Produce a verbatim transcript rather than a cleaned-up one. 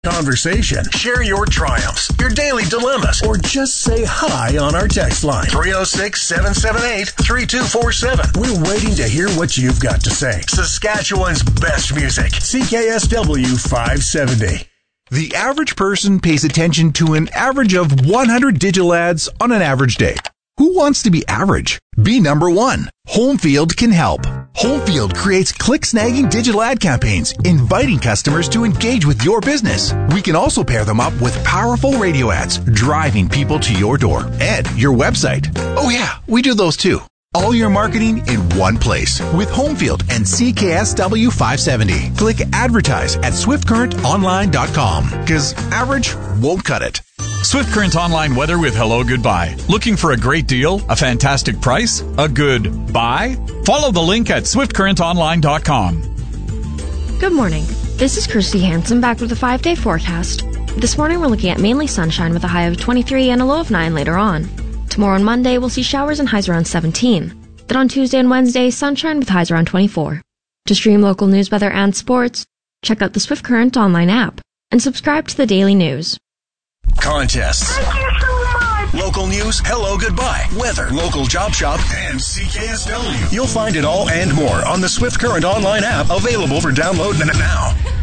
Conversation. Share your triumphs, your daily dilemmas, or just say hi on our text line. three oh six, seven seven eight, three two four seven. We're waiting to hear what you've got to say. Saskatchewan's best music. C K S W five seventy. The average person pays attention to an average of one hundred digital ads on an average day. Who wants to be average? Be number one. Homefield can help. Homefield creates click-snagging digital ad campaigns, inviting customers to engage with your business. We can also pair them up with powerful radio ads, driving people to your door and your website. Oh yeah, we do those too. All your marketing in one place with Homefield and C K S W five seventy. Click advertise at swift current online dot com because average won't cut it. Swift Current Online weather with Hello Goodbye. Looking for a great deal, a fantastic price, a good buy? Follow the link at swift current online dot com. Good morning. This is Kirsty Hansen back with a five-day forecast. This morning we're looking at mainly sunshine with a high of twenty-three and a low of nine later on. Tomorrow and Monday we'll see showers and highs around seventeen. Then on Tuesday and Wednesday, sunshine with highs around twenty-four. To stream local news, weather, and sports, check out the Swift Current online app and subscribe to the daily news. Contests. Thank you so much. Local news, Hello Goodbye, weather, local job shop, and C K S W. You'll find it all and more on the Swift Current online app, available for download now.